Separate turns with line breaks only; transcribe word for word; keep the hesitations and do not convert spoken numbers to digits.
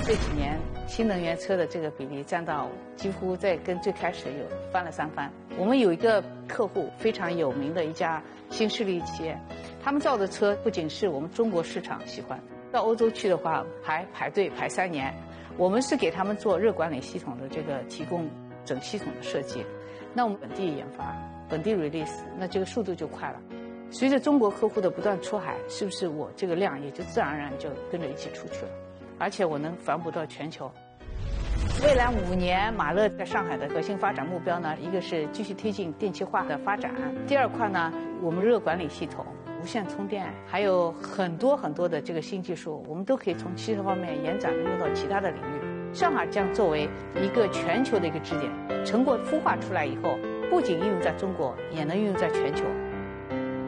这几年新能源车的这个比例占到几乎在跟最开始有翻了三番。我们有一个客户非常有名的一家新势力企业，他们造的车不仅是我们中国市场喜欢，到欧洲去的话还排队排三年。我们是给他们做热管理系统的这个提供整系统的设计，那我们本地研发、本地 release， 那这个速度就快了。随着中国客户的不断出海，是不是我这个量也就自然而然就跟着一起出去了？而且我能反哺到全球。未来五年，马勒在上海的核心发展目标呢，一个是继续推进电气化的发展，第二块呢，我们热管理系统、无线充电，还有很多很多的这个新技术，我们都可以从汽车方面延展用到其他的领域。上海将作为一个全球的一个支点，成果孵化出来以后，不仅应用在中国，也能应用在全球。